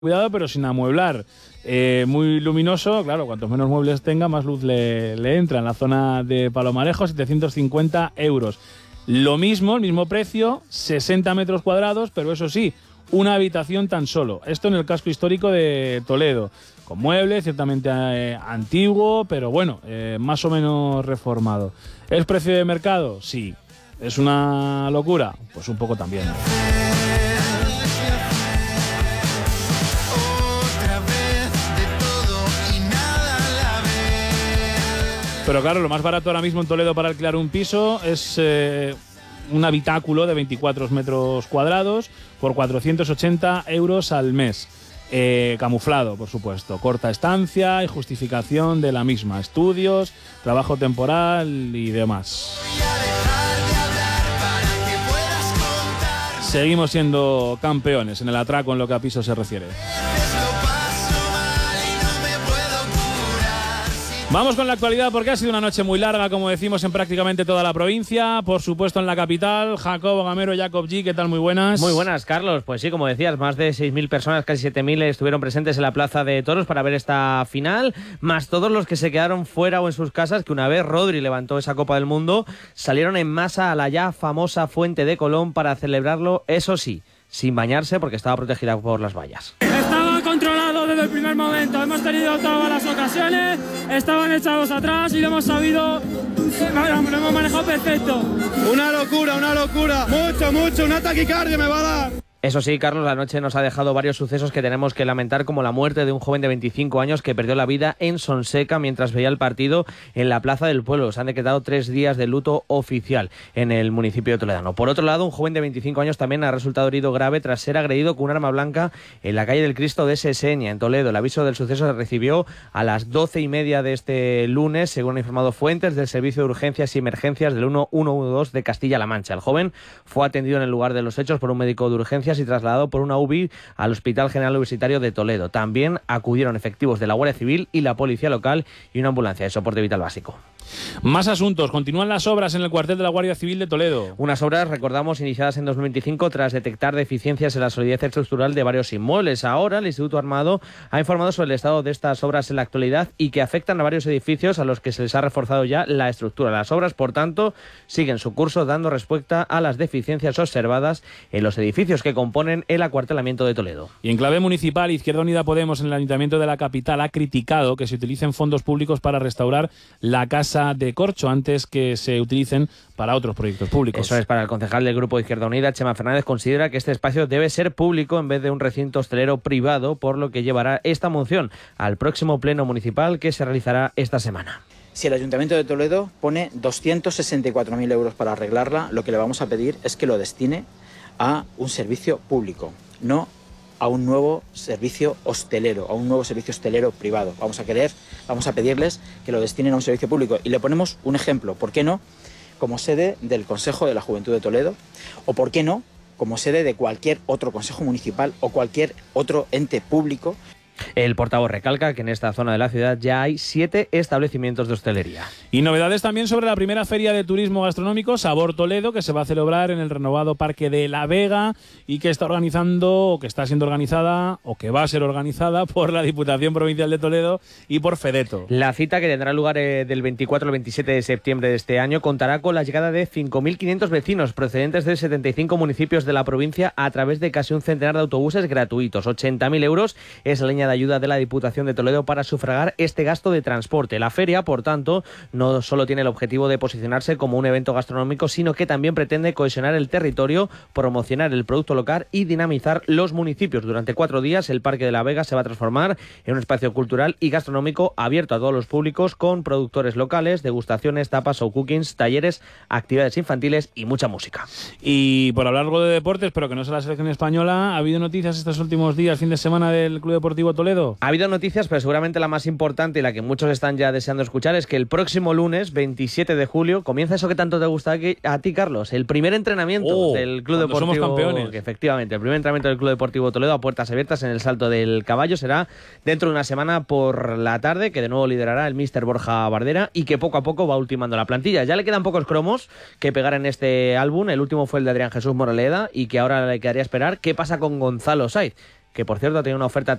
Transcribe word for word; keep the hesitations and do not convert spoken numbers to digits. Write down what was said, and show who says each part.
Speaker 1: cuidado, pero sin amueblar. Eh, muy luminoso, claro, cuantos menos muebles tenga, más luz le, le entra. En la zona de Palomarejo, setecientos cincuenta euros. Lo mismo, el mismo precio, sesenta metros cuadrados, pero eso sí, una habitación tan solo. Esto en el casco histórico de Toledo, con muebles, ciertamente eh, antiguo, pero bueno, eh, más o menos reformado. ¿Es precio de mercado? Sí. ¿Es una locura? Pues un poco también. Pero claro, lo más barato ahora mismo en Toledo para alquilar un piso es eh, un habitáculo de veinticuatro metros cuadrados por cuatrocientos ochenta euros al mes. Eh, camuflado, por supuesto. Corta estancia y justificación de la misma. Estudios, trabajo temporal y demás. Seguimos siendo campeones en el atraco en lo que a piso se refiere. Vamos con la actualidad porque ha sido una noche muy larga, como decimos, en prácticamente toda la provincia. Por supuesto en la capital. Jacobo Gamero, Jacob G, ¿qué tal? Muy buenas.
Speaker 2: Muy buenas, Carlos. Pues sí, como decías, más de seis mil personas, casi siete mil, estuvieron presentes en la Plaza de Toros para ver esta final, más todos los que se quedaron fuera o en sus casas, que una vez Rodri levantó esa Copa del Mundo, salieron en masa a la ya famosa Fuente de Colón para celebrarlo, eso sí, sin bañarse porque estaba protegida por las vallas.
Speaker 3: Estaba controlado desde el primer momento, hemos tenido todas las ocasiones, estaban echados atrás y lo hemos sabido, lo hemos manejado perfecto.
Speaker 4: Una locura, una locura, mucho, mucho, una taquicardia me va a dar.
Speaker 2: Eso sí, Carlos, la noche nos ha dejado varios sucesos que tenemos que lamentar, como la muerte de un joven de veinticinco años que perdió la vida en Sonseca mientras veía el partido en la Plaza del Pueblo. Se han decretado tres días de luto oficial en el municipio de Toledano. Por otro lado, un joven de veinticinco años también ha resultado herido grave tras ser agredido con un arma blanca en la calle del Cristo de Seseña, en Toledo. El aviso del suceso se recibió a las doce y media de este lunes, según han informado fuentes del Servicio de Urgencias y Emergencias del uno uno dos de Castilla-La Mancha. El joven fue atendido en el lugar de los hechos por un médico de urgencias y trasladado por una U B I al Hospital General Universitario de Toledo. También acudieron efectivos de la Guardia Civil y la Policía Local y una ambulancia de soporte vital básico.
Speaker 1: Más asuntos. Continúan las obras en el cuartel de la Guardia Civil de Toledo.
Speaker 2: Unas obras, recordamos, iniciadas en dos mil veinticinco tras detectar deficiencias en la solidez estructural de varios inmuebles. Ahora el Instituto Armado ha informado sobre el estado de estas obras en la actualidad y que afectan a varios edificios a los que se les ha reforzado ya la estructura. Las obras, por tanto, siguen su curso dando respuesta a las deficiencias observadas en los edificios que componen el acuartelamiento de Toledo.
Speaker 1: Y en clave municipal, Izquierda Unida Podemos en el Ayuntamiento de la capital ha criticado que se utilicen fondos públicos para restaurar la Casa de Corcho antes que se utilicen para otros proyectos públicos.
Speaker 2: Eso es. Para el concejal del Grupo de Izquierda Unida, Chema Fernández, considera que este espacio debe ser público en vez de un recinto hostelero privado, por lo que llevará esta moción al próximo pleno municipal que se realizará esta semana.
Speaker 5: Si el Ayuntamiento de Toledo pone doscientos sesenta y cuatro mil euros para arreglarla, lo que le vamos a pedir es que lo destine a un servicio público, no a un nuevo servicio hostelero, a un nuevo servicio hostelero privado. Vamos a querer, vamos a pedirles que lo destinen a un servicio público. Y le ponemos un ejemplo, ¿por qué no? Como sede del Consejo de la Juventud de Toledo, o por qué no, como sede de cualquier otro consejo municipal o cualquier otro ente público.
Speaker 2: El portavoz recalca que en esta zona de la ciudad ya hay siete establecimientos de hostelería.
Speaker 1: Y novedades también sobre la primera feria de turismo gastronómico Sabor Toledo, que se va a celebrar en el renovado Parque de la Vega y que está organizando, o que está siendo organizada, o que va a ser organizada por la Diputación Provincial de Toledo y por Fedeto.
Speaker 2: La cita, que tendrá lugar eh, del veinticuatro al veintisiete de septiembre de este año, contará con la llegada de cinco mil quinientos vecinos procedentes de setenta y cinco municipios de la provincia a través de casi un centenar de autobuses gratuitos. ochenta mil euros es la línea de ayuda de la Diputación de Toledo para sufragar este gasto de transporte. La feria, por tanto, no solo tiene el objetivo de posicionarse como un evento gastronómico, sino que también pretende cohesionar el territorio, promocionar el producto local y dinamizar los municipios. Durante cuatro días, el Parque de la Vega se va a transformar en un espacio cultural y gastronómico abierto a todos los públicos, con productores locales, degustaciones, tapas o cookings, talleres, actividades infantiles y mucha música.
Speaker 1: Y por hablar algo de deportes, pero que no sea la selección española, ¿ha habido noticias estos últimos días, fin de semana, del Club Deportivo Toledo?
Speaker 2: Ha habido noticias, pero seguramente la más importante y la que muchos están ya deseando escuchar es que el próximo lunes, veintisiete de julio, comienza eso que tanto te gusta a ti, Carlos, el primer entrenamiento oh, del Club Deportivo.
Speaker 1: Somos campeones.
Speaker 2: Que efectivamente, el primer entrenamiento del Club Deportivo Toledo a puertas abiertas en el Salto del Caballo será dentro de una semana por la tarde, que de nuevo liderará el míster Borja Bardera y que poco a poco va ultimando la plantilla. Ya le quedan pocos cromos que pegar en este álbum. El último fue el de Adrián Jesús Moraleda y que ahora le quedaría esperar qué pasa con Gonzalo Saiz, que por cierto ha tenido una oferta